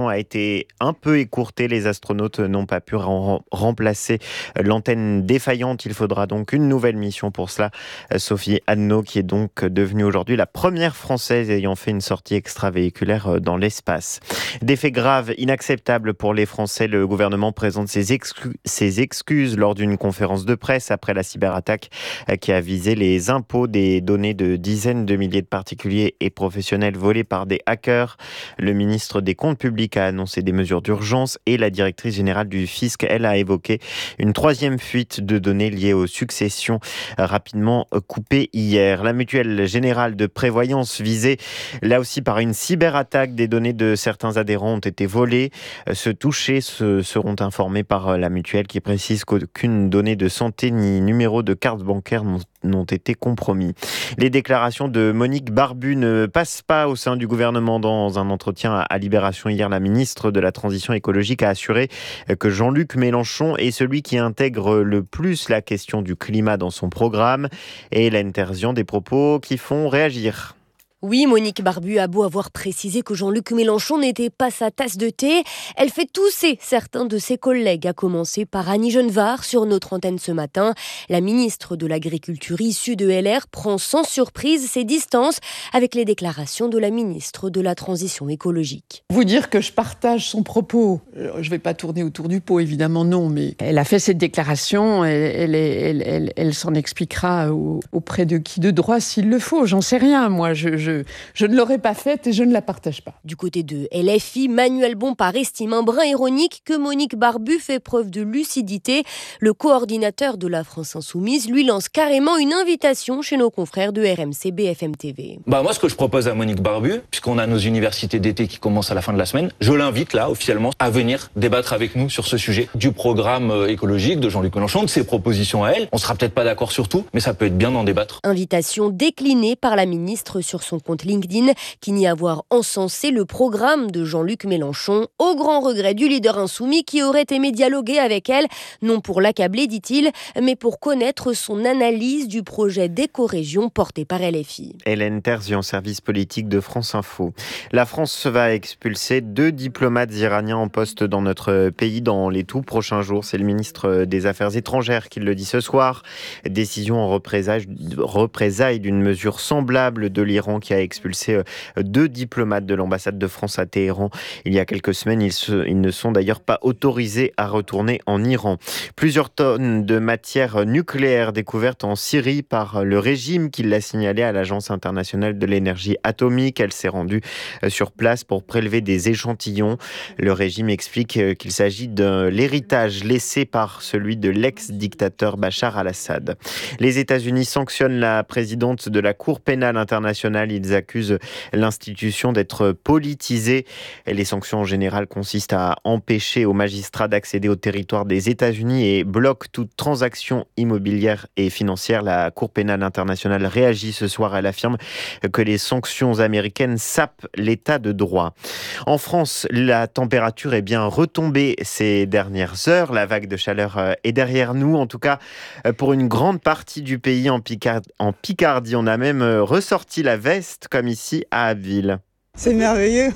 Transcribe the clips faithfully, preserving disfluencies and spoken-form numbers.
a été un peu écourtée. Les astronautes n'ont pas pu rem- remplacer l'antenne défaillante. Il faudra donc une nouvelle mission pour cela. Sophie Anneau, qui est donc devenue aujourd'hui la première Française ayant fait une sortie extravéhiculaire dans l'espace. Des faits graves, inacceptables pour les Français. Le gouvernement présente ses, exclu- ses excuses lors d'une conférence de presse après la cyberattaque qui a visé les impôts des données de dizaines de milliers de particuliers et professionnels volés par des hackers. Le ministre des Comptes publics a annoncé des mesures d'urgence et la directrice générale du fisc, elle, a évoqué une troisième fuite de données liée aux successions rapidement coupées hier. La mutuelle générale de prévoyance visée là aussi par une cyberattaque. Des données de certains adhérents ont été volées. Ceux touchés se seront informés par la mutuelle qui précise qu'aucune donnée de santé ni numéro de carte bancaire n'ont n'ont été compromis. Les déclarations de Monique Barbu ne passent pas au sein du gouvernement. Dans un entretien à Libération hier, la ministre de la Transition écologique a assuré que Jean-Luc Mélenchon est celui qui intègre le plus la question du climat dans son programme. Et Hélène Terzian, des propos qui font réagir. Oui, Monique Barbu a beau avoir précisé que Jean-Luc Mélenchon n'était pas sa tasse de thé, elle fait tousser certains de ses collègues, à commencer par Annie Genevard sur notre antenne ce matin. La ministre de l'Agriculture issue de L R prend sans surprise ses distances avec les déclarations de la ministre de la Transition écologique. Vous dire que je partage son propos, je ne vais pas tourner autour du pot, évidemment non, mais elle a fait cette déclaration, elle, elle, elle, elle, elle s'en expliquera au, auprès de qui de droit s'il le faut, j'en sais rien, moi, je, je Je, je ne l'aurais pas faite et je ne la partage pas. Du côté de L F I, Manuel Bompard estime un brin ironique que Monique Barbu fait preuve de lucidité. Le coordinateur de la France Insoumise lui lance carrément une invitation chez nos confrères de R M C B F M T V. Bah moi, ce que je propose à Monique Barbu, puisqu'on a nos universités d'été qui commencent à la fin de la semaine, je l'invite là, officiellement, à venir débattre avec nous sur ce sujet du programme écologique de Jean-Luc Mélenchon, de ses propositions à elle. On sera peut-être pas d'accord sur tout, mais ça peut être bien d'en débattre. Invitation déclinée par la ministre sur son compte LinkedIn, qui nie avoir encensé le programme de Jean-Luc Mélenchon, au grand regret du leader insoumis qui aurait aimé dialoguer avec elle, non pour l'accabler, dit-il, mais pour connaître son analyse du projet d'éco-région porté par L F I. Hélène Terzian, service politique de France Info. La France va expulser deux diplomates iraniens en poste dans notre pays dans les tout prochains jours. C'est le ministre des Affaires étrangères qui le dit ce soir. Décision en représailles, représailles d'une mesure semblable de l'Iran qui a expulsé deux diplomates de l'ambassade de France à Téhéran. Il y a quelques semaines, ils, se, ils ne sont d'ailleurs pas autorisés à retourner en Iran. Plusieurs tonnes de matière nucléaire découvertes en Syrie par le régime qui l'a signalé à l'Agence internationale de l'énergie atomique. Elle s'est rendue sur place pour prélever des échantillons. Le régime explique qu'il s'agit de l'héritage laissé par celui de l'ex-dictateur Bachar al-Assad. Les États-Unis sanctionnent la présidente de la Cour pénale internationale. Ils accusent l'institution d'être politisée. Les sanctions en général consistent à empêcher aux magistrats d'accéder au territoire des États-Unis et bloquent toute transaction immobilière et financière. La Cour pénale internationale réagit ce soir. Elle affirme que les sanctions américaines sapent l'état de droit. En France, la température est bien retombée ces dernières heures. La vague de chaleur est derrière nous. En tout cas, pour une grande partie du pays en Picard- en Picardie, on a même ressorti la veste comme ici à Abbeville. C'est merveilleux.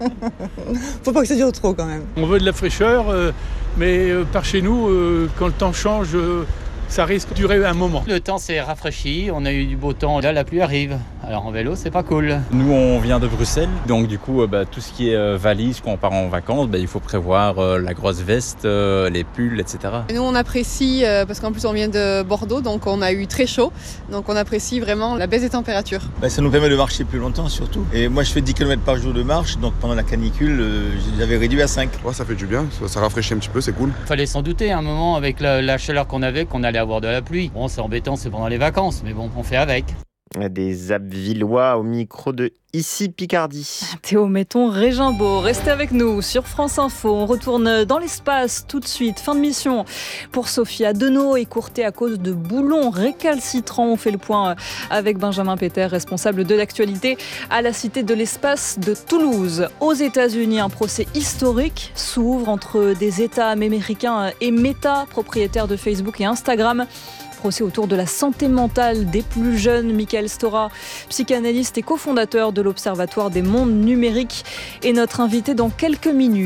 Faut pas que ça dure trop quand même. On veut de la fraîcheur, euh, mais euh, par chez nous, euh, quand le temps change, euh, ça risque de durer un moment. Le temps s'est rafraîchi, on a eu du beau temps, là la pluie arrive. Alors en vélo, c'est pas cool. Nous, on vient de Bruxelles, donc du coup, euh, bah, tout ce qui est euh, valise, quand on part en vacances, bah, il faut prévoir euh, la grosse veste, euh, les pulls, et cetera. Nous, on apprécie, euh, parce qu'en plus on vient de Bordeaux, donc on a eu très chaud, donc on apprécie vraiment la baisse des températures. Bah, ça nous permet de marcher plus longtemps surtout. Et moi, je fais dix kilomètres par jour de marche, donc pendant la canicule, euh, j'avais réduit à cinq. Ouais, ça fait du bien, ça, ça rafraîchit un petit peu, c'est cool. Fallait s'en douter à un moment avec la, la chaleur qu'on avait, qu'on allait avoir de la pluie. Bon, c'est embêtant, c'est pendant les vacances, mais bon, on fait avec. Des Abbvillois au micro de Ici Picardie. Théo Metton, Régimbaud, restez avec nous sur France Info. On retourne dans l'espace tout de suite. Fin de mission pour Sophie Anneau, écourtée à cause de boulons récalcitrants. On fait le point avec Benjamin Péter, responsable de l'actualité à la Cité de l'Espace de Toulouse. Aux États-Unis, un procès historique s'ouvre entre des États américains et Meta, propriétaire de Facebook et Instagram. Procès autour de la santé mentale des plus jeunes. Michael Stora, psychanalyste et cofondateur de l'Observatoire des mondes numériques, est notre invité dans quelques minutes.